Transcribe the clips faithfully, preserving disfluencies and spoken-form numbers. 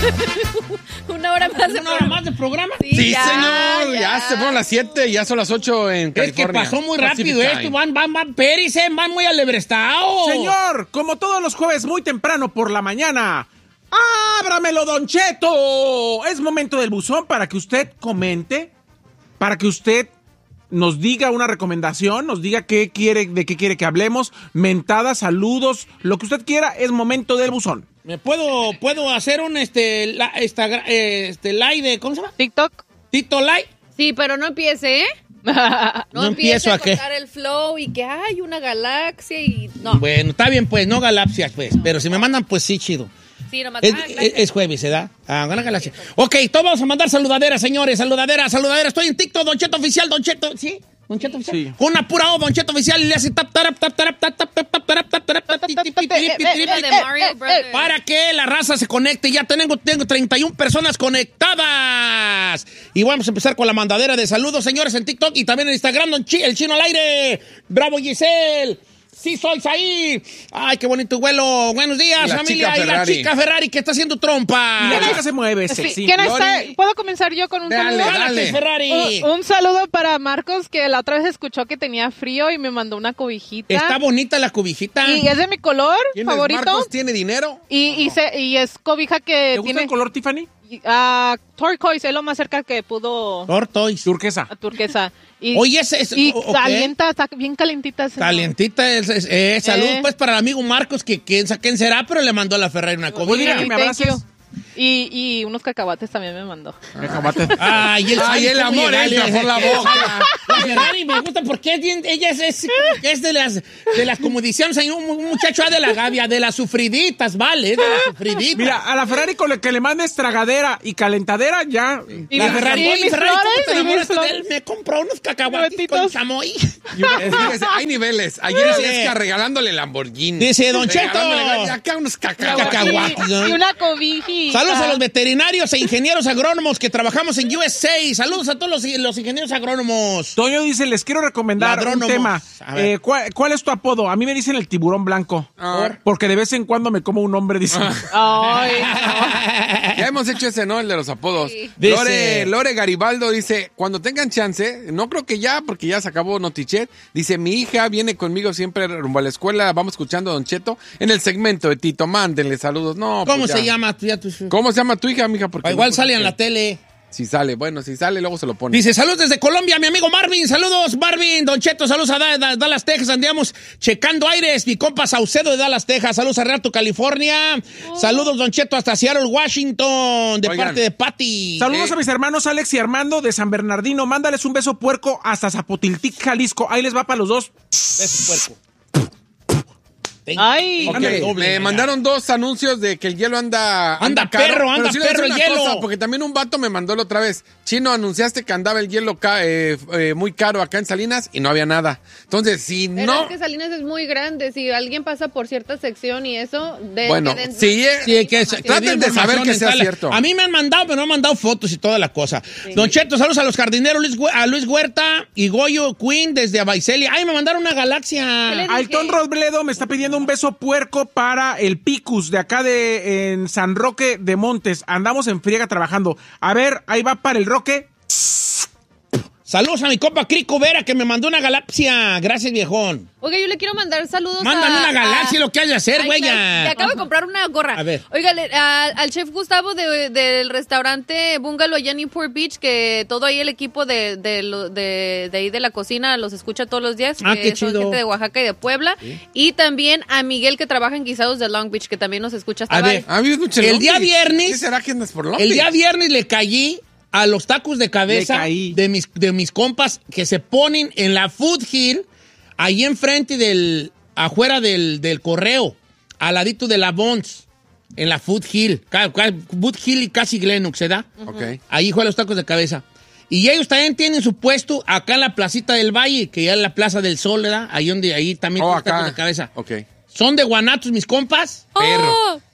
Una hora más de ¿Una hora más de programa? Sí, sí ya, señor. Ya. ya se fueron las siete y ya son las ocho en California. Es que pasó muy rápido esto. Van, van, van, Pérez, van muy alebrestados. Señor, como todos los jueves, muy temprano por la mañana. ¡Ábramelo, Don Cheto! Es momento del buzón para que usted comente, para que usted nos diga una recomendación, nos diga qué quiere, de qué quiere que hablemos, mentadas, saludos, lo que usted quiera, es momento del buzón. ¿Me puedo, puedo hacer un este, la, esta, este live de, ¿cómo se llama? TikTok. ¿TikTok live? Sí, pero no empiece, ¿eh? No, no empiezo a a qué. contar el flow y que hay una galaxia y no. Bueno, está bien, pues, no galaxias, pues, pero si me mandan, pues sí, chido. Sí, nomás. Es, ah, es, es jueves, ¿verdad? Ah, una galaxia. Ok, todos vamos a mandar saludaderas, señores, saludaderas, saludaderas. Estoy en TikTok, Don Cheto Oficial, Don Cheto, ¿sí? Don Cheto Oficial. Sí. Con una pura O, Don Cheto Oficial, y le hace tap, tarap, tap, tarap, tap, tap, tap, tap, tarap, tap, tarap, tap, para que la raza se conecte. Ya tengo, tengo treinta y una personas conectadas. Y vamos a empezar con la mandadera de saludos, señores, en TikTok y también en Instagram, Don Chi, el Chino al aire. Bravo, Giselle. Sí, soy ahí. Ay, qué bonito vuelo. Buenos días, la familia. Y la chica Ferrari que está haciendo trompa. Y la chica se mueve, sexy. ¿Quién está? ¿Puedo comenzar yo con un dale, saludo? Dale, Ferrari. Un, un saludo para Marcos, que la otra vez escuchó que tenía frío y me mandó una cobijita. Está bonita la cobijita. Y es de mi color ¿Quién favorito. Es Marcos? ¿Tiene dinero? Y, y, se, y es cobija que ¿Te gusta tiene... el color, Tiffany? Uh, turquoise, es lo más cerca que pudo... Tortoise. Turquesa. Turquesa. Y, Oye, ese es... Y okay. calienta, está bien calentita. Señor. Calientita. Es, es, eh, salud, eh. pues, para el amigo Marcos, que quién quién será, pero le mandó a la Ferrari una cobija. que me abraces. Y, y unos cacahuates también me mandó. Cacahuates. Ay, el, Ay, el amor entra por la boca. La Ferrari me gusta porque es bien, ella es, es, es de las, de las, como decíamos, hay un, un muchacho de la Gavia, de las sufriditas, ¿vale? De las sufriditas. Mira, a la Ferrari con la que le mandes tragadera y calentadera, ya. Y la mis, Ferrari, y oye, mis Ferrari, ¿cómo flores, te y mis enamoraste de flores. él? Me compró unos cacahuates con chamoy. Es que hay niveles. Ayer Aliesca regalándole Lamborghini. Dice Don Cheto. Regalándole acá unos cacahuates. Cacahuates. Y, y una cobijita. Saludos a los veterinarios e ingenieros agrónomos que trabajamos en U S A. Saludos a todos los, los ingenieros agrónomos. Toño dice, les quiero recomendar Ladrónomos. un tema. Eh, ¿cuál, ¿Cuál es tu apodo? A mí me dicen el tiburón blanco. Ah. Porque de vez en cuando me como un hombre, dice. Ay, Ya hemos hecho ese, ¿no? El de los apodos. Sí. Lore, Dice- Lore Garibaldo dice, cuando tengan chance, no creo que ya, porque ya se acabó Notichet, dice, mi hija viene conmigo siempre rumbo a la escuela, vamos escuchando a Don Cheto en el segmento de Tito, mándenle saludos. No, ¿Cómo pues se ya. llama? Ya tu- ¿Cómo se llama tu hija, mija? Porque Igual no, sale en porque- la tele. Si sale, bueno, si sale, luego se lo pone. Dice, saludos desde Colombia, mi amigo Marvin. Saludos, Marvin. Don Cheto, saludos a Da- Da- Dallas, Texas. Andamos checando aires. Mi compa Saucedo de Dallas, Texas. Saludos a Realto, California. Saludos, Don Cheto, hasta Seattle, Washington. De Oigan. parte de Patty. Saludos Eh. a mis hermanos Alex y Armando de San Bernardino. Mándales un beso puerco hasta Zapotiltic, Jalisco. Ahí les va para los dos. Beso puerco. Ay. Ok, Ándale, doble, me venga. mandaron dos anuncios de que el hielo anda... Anda caro, perro, anda pero sí le voy a perro decir el una hielo. cosa, porque también un vato me mandó la otra vez. Chino, anunciaste que andaba el hielo ca- eh, eh, muy caro acá en Salinas y no había nada. Entonces, si Pero no... es que Salinas es muy grande. Si alguien pasa por cierta sección y eso, de, Bueno, que den- sí, eh, Sí, que se- traten de saber que sea información en cierto. tal- A mí me han mandado, pero no han mandado fotos y toda la cosa. Don Cheto, saludos a los jardineros, Luis, Hue- a Luis Huerta y Goyo Queen desde Abaicelia. Ay, me mandaron una galaxia. ¿Qué le- Alton Robledo me está pidiendo un beso puerco para el Picus de acá de en San Roque de Montes. Andamos en friega trabajando. A ver, ahí va para el Roque. Saludos a mi compa Crico Vera, que me mandó una galaxia. Gracias, viejón. Oiga, yo le quiero mandar saludos Mándame a... una galaxia, a- lo que hay de hacer, Ay, güey. claro, ya. le acabo de comprar una gorra. A ver. Oiga, le- a- al chef Gustavo de- del restaurante Bungalow allá en Newport Beach, que todo ahí el equipo de, de, lo- de, de ahí de la cocina los escucha todos los días. Ah, que qué son chido. gente de Oaxaca y de Puebla. Y también a Miguel, que trabaja en Guisados de Long Beach, que también nos escucha hasta A ver, Valle. Ah, vives mucho en El Long día Beach. viernes- ¿Qué será que andas por Long El día Beach? viernes le caí a los tacos de cabeza Le caí. de mis, de mis compas que se ponen en la Food Hill, ahí enfrente del, afuera del, del correo, al ladito de la Bonds, en la Food Hill, ca- ca- Food Hill y casi Glenux, ¿se da? Ok. Ahí juegan los tacos de cabeza. Y ellos también tienen su puesto acá en la placita del Valle, que ya es la Plaza del Sol, ¿verdad? Ahí donde ahí también Oh, tienen tacos acá. de cabeza. Ok. Son de Guanatos mis compas. Perro. ¡Oh!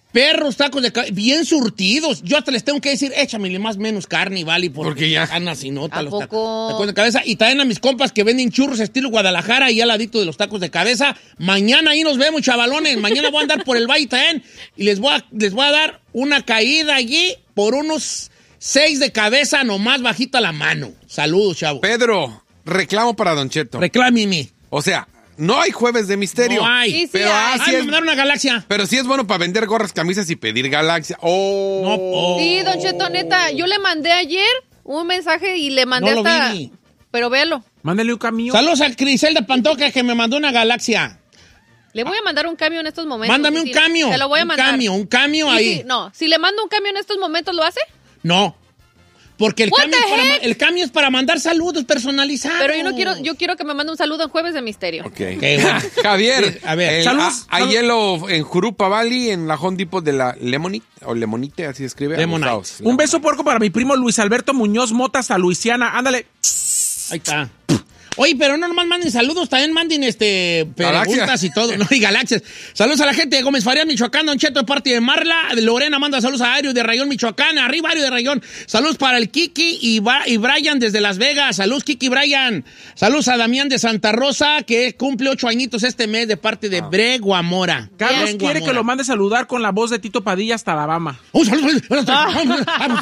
Perros, tacos de cabeza, bien surtidos. Yo hasta les tengo que decir, échamele más menos carne, ¿vale? Porque, Porque ya. están así, nota ¿A los poco? tacos, tacos de cabeza. Y también a mis compas que venden churros estilo Guadalajara y al ladito de los tacos de cabeza. Mañana ahí nos vemos, chavalones. Mañana voy a andar por el valle también y les voy a, les voy a dar una caída allí por unos seis de cabeza, nomás bajita la mano. Saludos, chavo. Pedro, reclamo para Don Cheto. Reclámeme. O sea, no hay jueves de misterio. No hay. Sí, sí Pero hay. así Ay, me es. mandaron una galaxia. Pero sí es bueno para vender gorras, camisas y pedir galaxia. Oh. No, oh. Sí, Don Cheto, neta, yo le mandé ayer un mensaje y le mandé No lo hasta... vi. Pero véalo. Mándale un camión. Saludos a Criselda Pantoja que me mandó una galaxia. Le voy a mandar un cambio en estos momentos. Mándame un Sí, cambio. Te lo voy a un mandar. cambio, un cambio Y ahí. si- no, si le mando un cambio en estos momentos, ¿lo hace? No. Porque el What cambio, the es para, heck? ma- el cambio es para mandar saludos personalizados. Pero yo no quiero, yo quiero que me mande un saludo en Jueves de Misterio. Ok. Qué bueno. Javier, A ver, el- saludos, a- hay salud. hielo en Jurupa Valley, en la Home Depot de la Lemonite, o Lemonite, así se escribe. Lemonite. Abusados. Un beso puerco para mi primo Luis Alberto Muñoz Mota hasta Luisiana. Ándale. Ahí está. Oye, pero no nomás manden saludos, también manden este preguntas Galaxias. y todo, no, y galaxias. Saludos a la gente de Gómez Farías, Michoacán, Don Cheto de parte de Marla, Lorena manda saludos a Ario de Rayón, Michoacán, arriba Ario de Rayón. Saludos para el Kiki y, Ba- y Brian desde Las Vegas. Saludos Kiki y Brian. Saludos a Damián de Santa Rosa, que cumple ocho añitos este mes de parte de Bregua Mora. Carlos Bregua quiere que Mora. lo mande saludar con la voz de Tito Padilla hasta Alabama. ¡Un saludo! ¡Ah,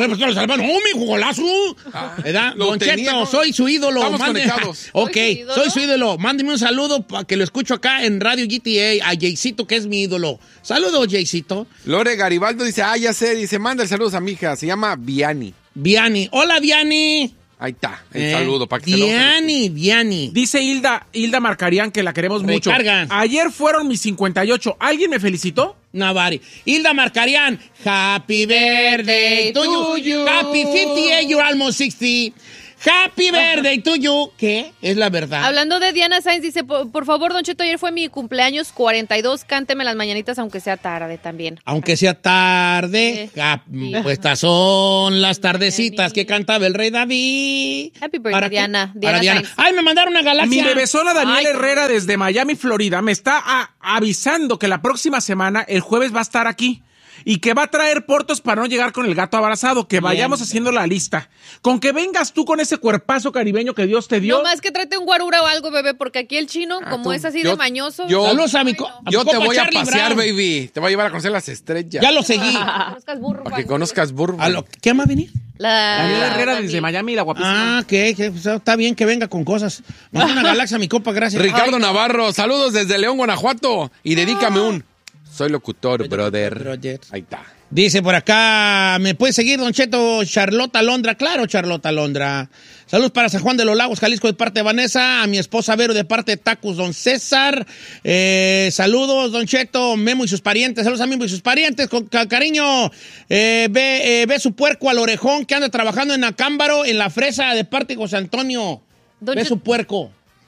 mi golazo! ¿Verdad? lo Don tenía, Cheto, ¿no? soy su ídolo. Estamos Mande- conectados. Ok, ¿Soy su ídolo? soy su ídolo. Mándeme un saludo para que lo escucho acá en Radio G T A, a Jaycito, que es mi ídolo. Saludos, Jaycito. Lore Garibaldo dice, ah, ya sé, dice, manda el saludos a mi hija, se llama Viani. Viani. Hola, Viani. Ahí está, el Eh, saludo para que se lo... Viani, Viani. Dice Hilda, Hilda Marcarián que la queremos mucho. Recargan. Ayer fueron mis cincuenta y ocho. ¿Alguien me felicitó? Navari. Hilda Marcarian. Happy birthday to you. Happy fifty-eight, you're almost sixty. Happy birthday to you. ¿Qué? Es la verdad. Hablando de Diana Sainz, dice, por, por favor, Don Cheto, ayer fue mi cumpleaños cuarenta y dos, cánteme las mañanitas aunque sea tarde también. Aunque sea tarde, Sí. ah, pues estas son las tardecitas que cantaba el rey David. Happy birthday, ¿Para qué? Diana. Para Diana Diana. Sainz. Ay, me mandaron una Mi galaxia. bebezona Daniel Ay, Herrera desde Miami, Florida, me está a- avisando que la próxima semana, el jueves, va a estar aquí. Y que va a traer portos para no llegar con el gato abrazado. Que vayamos haciendo la lista. Con que vengas tú con ese cuerpazo caribeño que Dios te dio. No más que trate un guarura o algo, bebé, porque aquí el chino, como tú- es así yo- de mañoso. yo- Saludos a mi, Ay, co- no. a mi Yo te compa voy a Charlie pasear, Brown. baby. Te voy a llevar a conocer las estrellas. Ya lo seguí. Conozcas burro, Para que Juan. conozcas Burbank. A lo- ¿Qué más venir? La- Daniel Herrera Dani. desde Miami, la guapísima. Ah, que, que, pues, está bien que venga con cosas. Manda una galaxia a mi copa, gracias. Ricardo Ay, no. Navarro, saludos desde León, Guanajuato. Y dedícame un... Soy locutor, brother. brother. Ahí está. Dice por acá, ¿me puede seguir, Don Cheto? Charlota Londra. Claro, Charlota Londra. Saludos para San Juan de los Lagos, Jalisco, de parte de Vanessa. A mi esposa Vero, de parte de Tacos, Don César. Eh, saludos, Don Cheto, Memo y sus parientes. Saludos a Memo y sus parientes, con ca- cariño. Eh, ve, eh, ve su puerco al orejón que anda trabajando en Acámbaro, en la fresa, de parte de José Antonio. Don Ve Cheto- su puerco.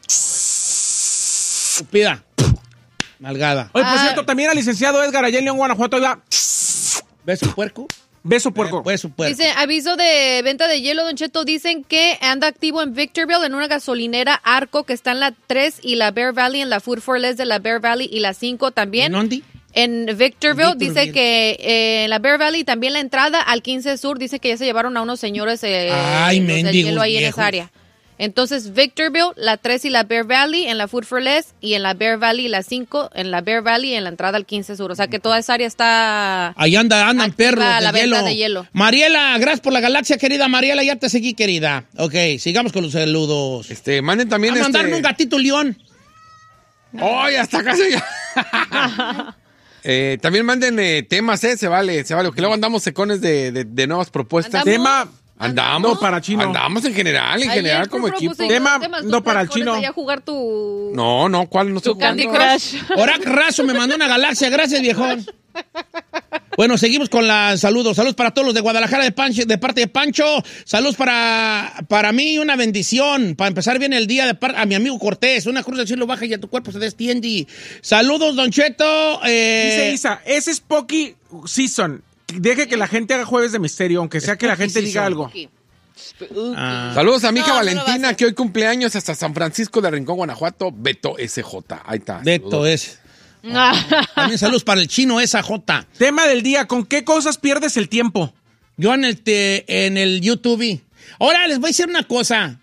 Pida. Malgada. Oye, por Ah. cierto, también al licenciado Edgar allá en León, Guanajuato. Ya. ¿Ve su puerco? Beso puerco. Ve su puerco. Dice, aviso de venta de hielo, Don Cheto. Dicen que anda activo en Victorville, en una gasolinera Arco, que está en la tres y la Bear Valley, en la Food for Less de la Bear Valley y la cinco también. ¿En dónde? En Victorville, En dice Victorville. que eh, en la Bear Valley también la entrada al quince Sur, dice que ya se llevaron a unos señores eh, Ay, los del mendigos hielo ahí en viejos. esa área. Entonces, Victorville, la tres y la Bear Valley en la Food for Less, y en la Bear Valley la cinco, en la Bear Valley en la entrada al quince Sur. O sea que toda esa área está... Ahí anda, andan activa perros de la venta hielo. de hielo. Mariela, gracias por la galaxia, querida Mariela. Ya te seguí, querida. Ok, sigamos con los saludos. Este, manden también A este... mandarme un gatito león. ¡Ay, hasta casi ya! eh, también manden eh, temas, ¿eh? Se vale, se vale. Que luego andamos secones de, de, de nuevas propuestas. Andamos. Tema. Andamos. No, para chino. Andamos en general, en Ayer general como propuse equipo. unos Tema, temas, no tú para el pones chino. ahí a jugar tu... No, no, ¿cuál? No Tu sé Candy cuándo. Crush. Orac Razo me mandó una galaxia. Gracias, viejón. Bueno, seguimos con los saludos. Saludos para todos los de Guadalajara de, Pancho, de parte de Pancho. Saludos para, para mí, una bendición. Para empezar bien el día de par- a mi amigo Cortés. Una cruz del cielo baja y a tu cuerpo se destiende. Saludos, Don Cheto. Eh, Dice Isa, ese es Spooky Season. Deje que la gente haga jueves de misterio, aunque sea que la gente Spooky diga Season. algo. Aquí. ah, Saludos a mi hija No, no lo va a Valentina, hacer. que hoy cumpleaños hasta San Francisco de Rincón, Guanajuato. Beto S J. Ahí está. Beto saludos. es. También saludos para el chino esa J. Tema del día, ¿con qué cosas pierdes el tiempo? Yo en el, te, en el YouTube. Ahora les voy a decir una cosa.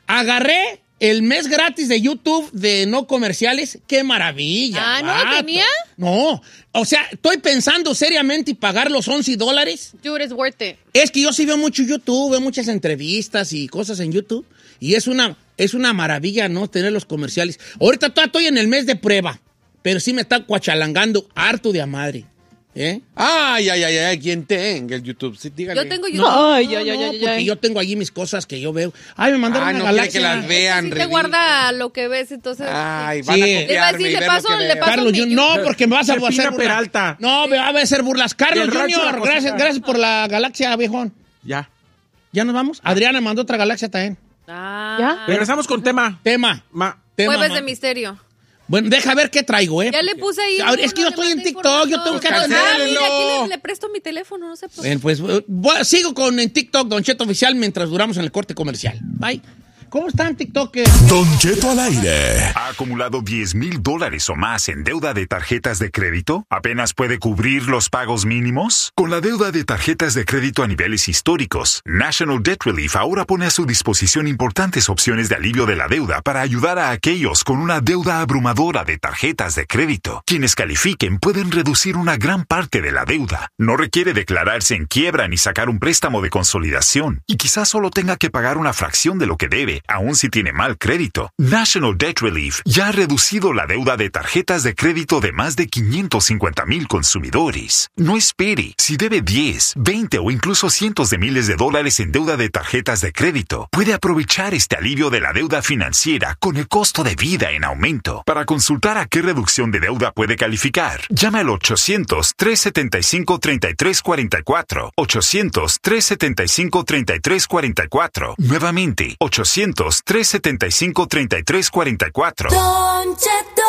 Agarré el mes gratis de YouTube de no comerciales. ¡Qué maravilla! Ah, ¿no lo vato. tenía? No. O sea, estoy pensando seriamente y pagar los once dólares. Dude, it's worth it. Es que yo sí veo mucho YouTube, veo muchas entrevistas y cosas en YouTube. Y es una, es una maravilla, ¿no? Tener los comerciales. Ahorita todavía estoy en el mes de prueba. Pero sí me está cuachalangando harto de a madre. ¿Eh? Ay, ay, ay, ay, quien tenga el YouTube. Sí, dígale. Yo tengo YouTube. No, Ay, no, ay, no, ay, ay, porque ay. yo tengo allí mis cosas que yo veo. Ay, me mandaron Ah, una no quiere galaxia. que las vean. Sí te ridículo. guarda lo que ves, entonces... Ay, sí. van Sí. a Le iba a copiarme decir, y le ver paso- lo que le veo. paso- Carlos mi Junior, no, YouTube. porque me vas a Pepino hacer burla. Peralta. No, me va a hacer burlas. Carlos Del rancho Junior, La Cosita. gracias, gracias por la galaxia, viejón. Ya. ¿Ya nos vamos? Adriana mandó otra galaxia también. Ah, ¿Ya? Regresamos con tema. Tema. Ma. tema Jueves ma- de misterio. Bueno, deja ver qué traigo, ¿eh? Ya le puse ahí... Ahora, es que yo uno, le estoy en mandé TikTok, yo tengo que información. atender. Ah, mira, aquí Cancélelo. le, le presto mi teléfono, no sé por qué. Bueno, pues eh, voy- sigo con en TikTok, Don Cheto Oficial, mientras duramos en el corte comercial. Bye. ¿Cómo están, TikTok? Don Cheto al aire. ¿Ha acumulado diez mil dólares o más en deuda de tarjetas de crédito? ¿Apenas puede cubrir los pagos mínimos? Con la deuda de tarjetas de crédito a niveles históricos, National Debt Relief ahora pone a su disposición importantes opciones de alivio de la deuda para ayudar a aquellos con una deuda abrumadora de tarjetas de crédito. Quienes califiquen pueden reducir una gran parte de la deuda. No requiere declararse en quiebra ni sacar un préstamo de consolidación. Y quizás solo tenga que pagar una fracción de lo que debe, aun si tiene mal crédito. National Debt Relief ya ha reducido la deuda de tarjetas de crédito de más de quinientos cincuenta mil consumidores. No espere. Si debe diez, veinte o incluso cientos de miles de dólares en deuda de tarjetas de crédito, puede aprovechar este alivio de la deuda financiera con el costo de vida en aumento. Para consultar a qué reducción de deuda puede calificar, llama al ochocientos, trescientos setenta y cinco, treinta y tres cuarenta y cuatro. ochocientos, trescientos setenta y cinco, treinta y tres cuarenta y cuatro. Nuevamente, ochocientos, trescientos setenta y cinco, treinta y tres cuarenta y cuatro. Don Cheto.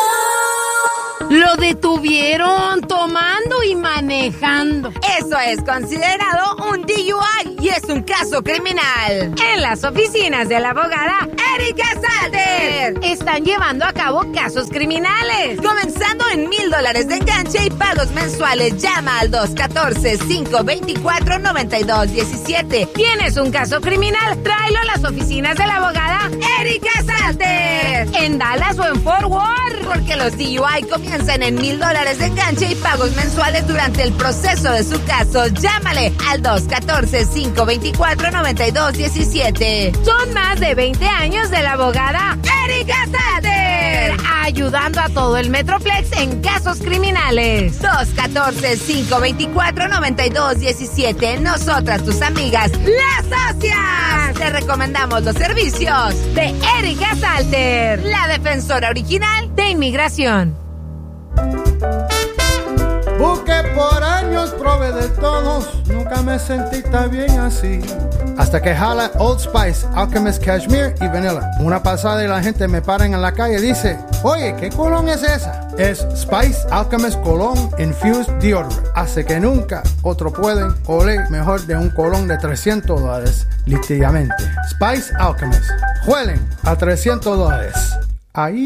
Lo detuvieron tomando y manejando. Eso es considerado un D U I y es un caso criminal. En las oficinas de la abogada Erika Salter. están llevando a cabo casos criminales. Comenzando en mil dólares de enganche y pagos mensuales. Llama al dos uno cuatro, cinco dos cuatro, nueve dos uno siete. ¿Tienes un caso criminal? Tráelo a las oficinas de la abogada Erika Salter. en Dallas o en Fort Worth. Porque los D U I comienzan en mil dólares de enganche y pagos mensuales durante el proceso de su caso. Llámale al dos uno cuatro, cinco dos cuatro, nueve dos uno siete. Son más de veinte años de la abogada Erika Salter. ayudando a todo el Metroplex en casos criminales. dos uno cuatro, cinco dos cuatro, nueve dos uno siete. Nosotras, tus amigas, las socias. Te recomendamos los servicios De Erika Salter, la defensora original de inmigración. Busqué por años, probé de todos, nunca me sentí tan bien así. Hasta que jala Old Spice, Alchemist Cashmere y Vanilla. Una pasada y la gente me para en la calle y dice, oye, ¿qué colón es esa? Es Spice Alchemist Cologne Infused Deodorant. Hace que nunca otro pueden oler mejor de un colón de trescientos dólares, literalmente. Spice Alchemist. Huelen a trescientos dólares. Ahí